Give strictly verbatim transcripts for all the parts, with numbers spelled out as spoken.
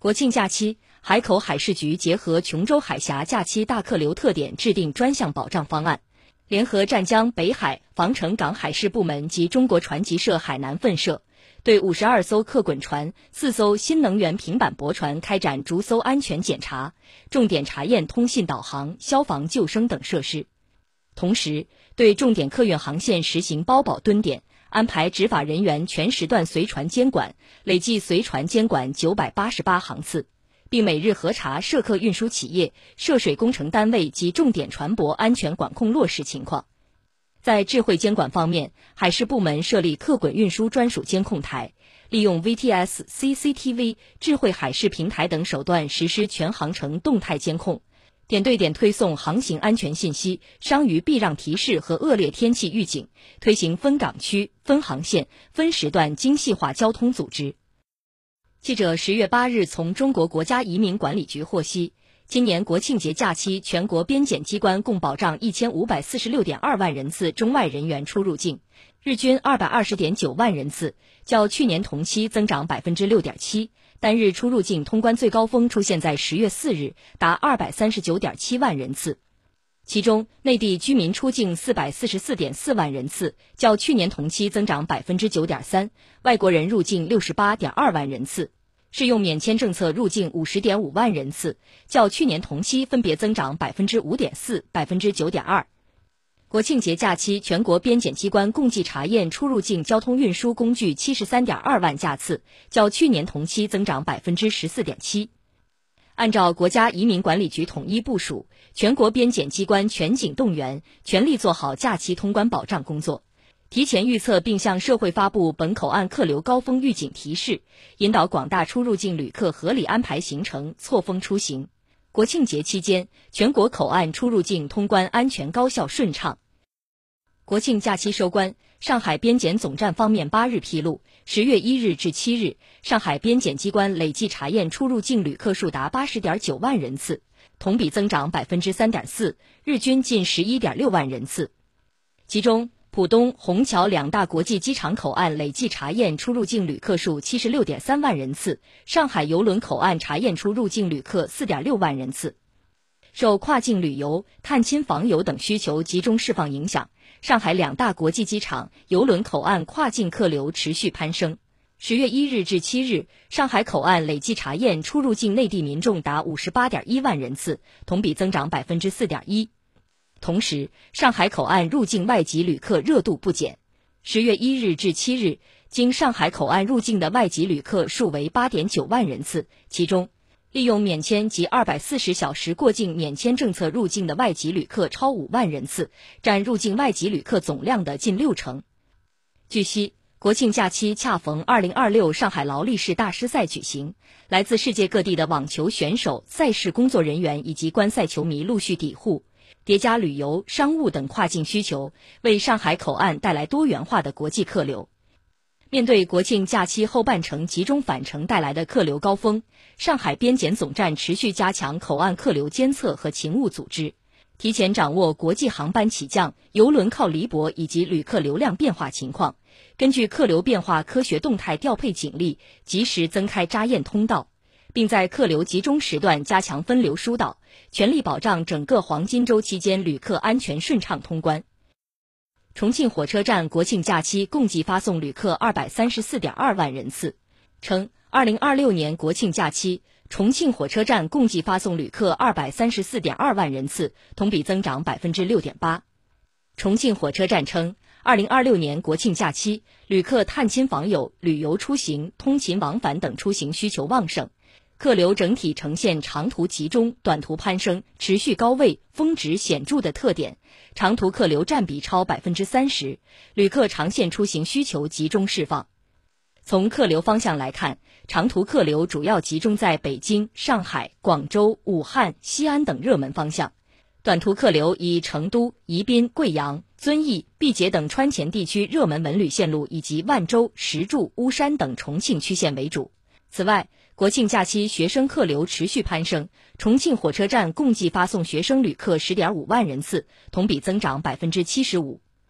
国庆假期，海口海事局结合琼州海峡假期大客流特点，制定专项保障方案，联合湛江、北海、防城港海事部门及中国船级社海南分社，对五十二艘客滚船、四艘新能源平板驳船开展逐艘安全检查，重点查验通信导航、消防救生等设施。同时，对重点客运航线实行包保蹲点，安排执法人员全时段随船监管，累计随船监管九百八十八航次，并每日核查涉客运输企业、涉水工程单位及重点船舶安全管控落实情况。在智慧监管方面，海事部门设立客滚运输专属监控台，利用 V T S、C C T V、智慧海事平台等手段实施全航程动态监控，点对点推送航行安全信息、伤渔避让提示和恶劣天气预警，推行分港区、分航线、分时段精细化交通组织。记者十月八日从中国国家移民管理局获悉，今年国庆节假期，全国边检机关共保障一千五百四十六点二万人次中外人员出入境，日均二百二十点九万人次，较去年同期增长百分之六点七。单日出入境通关最高峰出现在十月四日，达二百三十九点七万人次。其中，内地居民出境四百四十四点四万人次，较去年同期增长百分之九点三；外国人入境六十八点二万人次，适用免签政策入境五十点五万人次，较去年同期分别增长百分之五点四、百分之九点二。国庆节假期，全国边检机关共计查验出入境交通运输工具七十三点二万架次，较去年同期增长百分之十四点七。按照国家移民管理局统一部署，全国边检机关全警动员，全力做好假期通关保障工作，提前预测并向社会发布本口岸客流高峰预警提示，引导广大出入境旅客合理安排行程，错峰出行。国庆节期间，全国口岸出入境通关安全高效顺畅。国庆假期收官，上海边检总站方面八日披露，十月一日至七日，上海边检机关累计查验出入境旅客数达八十点九万人次，同比增长百分之三点四，日均近十一点六万人次。其中，浦东、虹桥两大国际机场口岸累计查验出入境旅客数七十六点三万人次，上海邮轮口岸查验出入境旅客四点六万人次。受跨境旅游、探亲访友等需求集中释放影响，上海两大国际机场、邮轮口岸跨境客流持续攀升。十月一日至七日，上海口岸累计查验出入境内地民众达五十八点一万人次，同比增长百分之四点一。同时，上海口岸入境外籍旅客热度不减。十月一日至七日，经上海口岸入境的外籍旅客数为八点九万人次，其中利用免签及二百四十小时过境免签政策入境的外籍旅客超五万人次，占入境外籍旅客总量的近六成。据悉，国庆假期恰逢二零二六上海劳力士大师赛举行，来自世界各地的网球选手、赛事工作人员以及观赛球迷陆续抵沪，叠加旅游、商务等跨境需求，为上海口岸带来多元化的国际客流。面对国庆假期后半程集中返程带来的客流高峰，上海边检总站持续加强口岸客流监测和勤务组织，提前掌握国际航班起降、邮轮靠离泊以及旅客流量变化情况，根据客流变化科学动态调配警力，及时增开扎验通道，并在客流集中时段加强分流疏导，全力保障整个黄金周期间旅客安全顺畅通关。重庆火车站国庆假期共计发送旅客二百三十四点二万人次，称二零二六年国庆假期，重庆火车站共计发送旅客二百三十四点二万人次，同比增长百分之六点八。重庆火车站称，二零二六年国庆假期，旅客探亲访友、旅游出行、通勤往返等出行需求旺盛，客流整体呈现长途集中、短途攀升、持续高位、峰值显著的特点，长途客流占比超百分之三十，旅客长线出行需求集中释放。从客流方向来看，长途客流主要集中在北京、上海、广州、武汉、西安等热门方向，短途客流以成都、宜宾、贵阳、遵义、毕节等川黔地区热门文旅线路以及万州、石柱、巫山等重庆区县为主。此外，国庆假期学生客流持续攀升，重庆火车站共计发送学生旅客十点五万人次，同比增长百分之七十五。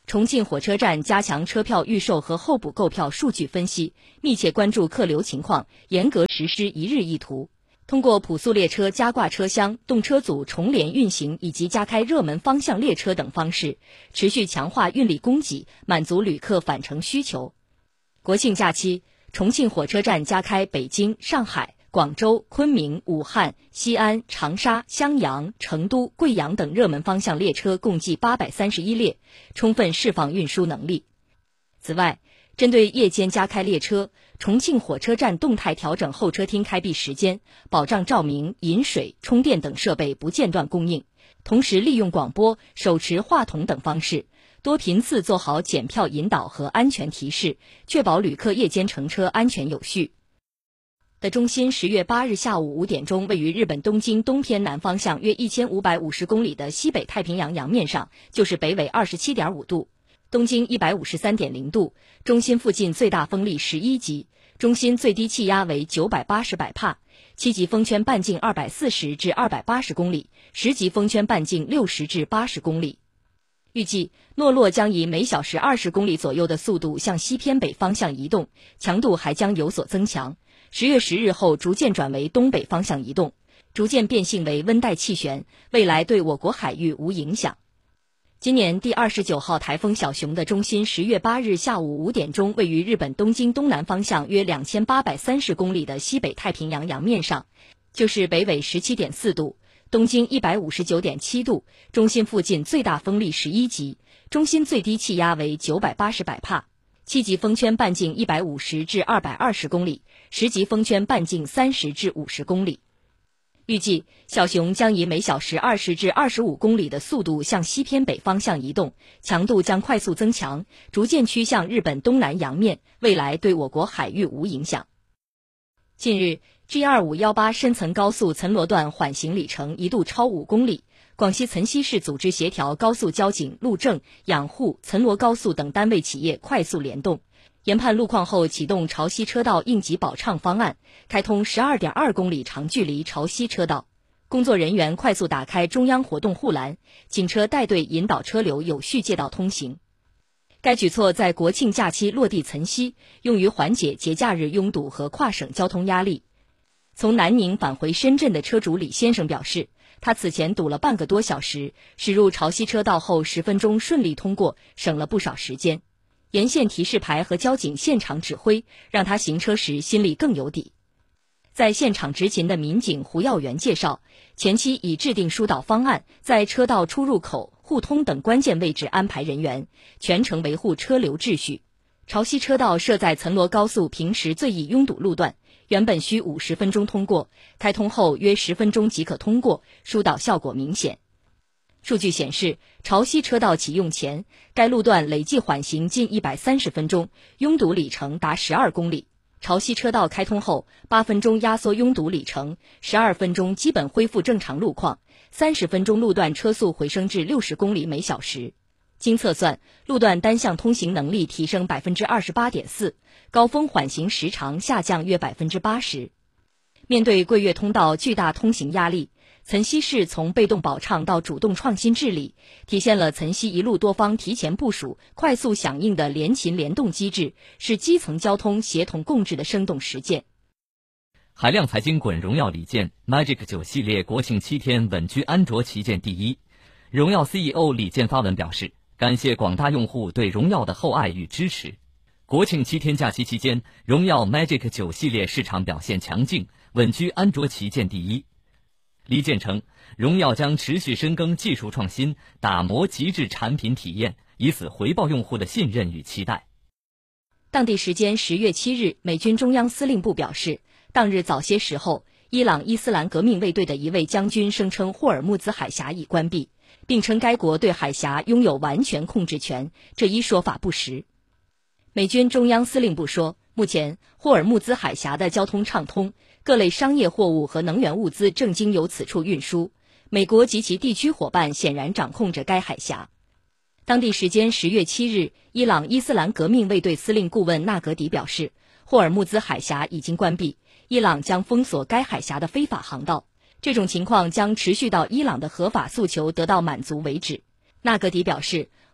重庆火车站加强车票预售和候补购票数据分析，密切关注客流情况，严格实施一日一图。通过普速列车加挂车厢、动车组重联运行以及加开热门方向列车等方式，持续强化运力供给，满足旅客返程需求。国庆假期，重庆火车站加开北京、上海、广州、昆明、武汉、西安、长沙、襄阳、成都、贵阳等热门方向列车共计八百三十一列，充分释放运输能力。此外，针对夜间加开列车，重庆火车站动态调整候车厅开闭时间，保障照明、饮水、充电等设备不间断供应，同时利用广播、手持话筒等方式，多频次做好检票引导和安全提示，确保旅客夜间乘车安全有序。的中心十月八日下午五点钟，位于日本东京东偏南方向约一千五百五十公里的西北太平洋洋面上，就是北纬 二十七点五度，东经 一百五十三点零度，中心附近最大风力十一级，中心最低气压为九百八十百帕，七级风圈半径二百四十至二百八十公里，十级风圈半径六十至八十公里。预计诺洛将以每小时二十公里左右的速度向西偏北方向移动，强度还将有所增强。十月十日后逐渐转为东北方向移动，逐渐变性为温带气旋，未来对我国海域无影响。今年第二十九号台风小熊的中心十月八日下午五点钟位于日本东京东南方向约两千八百三十公里的西北太平洋洋面上，就是北纬 十七点四度，东经 一百五十九点七度，中心附近最大风力十一级，中心最低气压为九百八十百帕，七级风圈半径一百五十至二百二十公里，十级风圈半径三十至五十公里。预计小熊将以每小时二十至二十五公里的速度向西偏北方向移动，强度将快速增强，逐渐趋向日本东南洋面，未来对我国海域无影响。近日 G 二五一八 深层高速岑罗段缓行里程一度超五公里，广西岑溪市组织协调高速交警、路政、养护、岑罗高速等单位企业快速联动，研判路况后启动潮汐车道应急保畅方案，开通 十二点二公里长距离潮汐车道。工作人员快速打开中央活动护栏，警车带队引导车流有序借道通行。该举措在国庆假期落地岑溪，用于缓解节假日拥堵和跨省交通压力。从南宁返回深圳的车主李先生表示，他此前堵了半个多小时，驶入潮汐车道后十分钟顺利通过，省了不少时间。沿线提示牌和交警现场指挥，让他行车时心里更有底。在现场执勤的民警胡耀元介绍，前期已制定疏导方案，在车道出入口、互通等关键位置安排人员，全程维护车流秩序。潮汐车道设在岑罗高速平时最易拥堵路段，原本需五十分钟通过，开通后约十分钟即可通过，疏导效果明显。数据显示，潮汐车道启用前，该路段累计缓行近一百三十分钟，拥堵里程达十二公里。潮汐车道开通后，八分钟压缩拥堵里程，十二分钟基本恢复正常路况，三十分钟路段车速回升至六十公里每小时。经测算，路段单向通行能力提升 百分之二十八点四， 高峰缓行时长下降约 百分之八十。面对贵粤通道巨大通行压力，岑溪市从被动保畅到主动创新治理，体现了岑溪一路多方提前部署、快速响应的联勤联动机制，是基层交通协同共治的生动实践。 海量财经滚荣耀礼件 Magic 九系列国庆七天稳居安卓旗舰第一。荣耀 C E O 李健发文表示，感谢广大用户对荣耀的厚爱与支持。国庆七天假期期间，荣耀 Magic 九系列市场表现强劲，稳居安卓旗舰第一。李健称，荣耀将持续深耕技术创新，打磨极致产品体验，以此回报用户的信任与期待。 当地时间十月七日，美军中央司令部表示，当日早些时候，伊朗伊斯兰革命卫队的一位将军声称霍尔木兹海峡已关闭，并称该国对海峡拥有完全控制权，这一说法不实。美军中央司令部说，目前霍尔木兹海峡的交通畅通，各类商业货物和能源物资正经由此处运输，美国及其地区伙伴显然掌控着该海峡。当地时间十月七日，伊朗伊斯兰革命卫队司令顾问纳格迪表示，霍尔木兹海峡已经关闭，伊朗将封锁该海峡的非法航道，这种情况将持续到伊朗的合法诉求得到满足为止。纳格迪表示，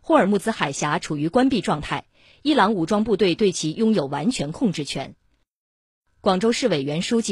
霍尔木兹海峡处于关闭状态，伊朗武装部队对其拥有完全控制权。广州市委原书记